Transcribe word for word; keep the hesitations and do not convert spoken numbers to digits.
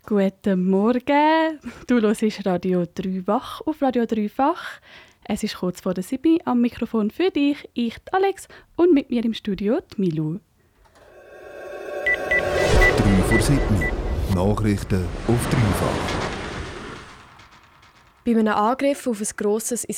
Guten Morgen, du hörst Radio drei Wach auf Radio drei Fach. Es ist kurz vor der sieben am Mikrofon für dich, ich, die Alex, und mit mir im Studio die Milou. drei vor sieben. Nachrichten auf dreifach. Bei einem Angriff auf ein grosses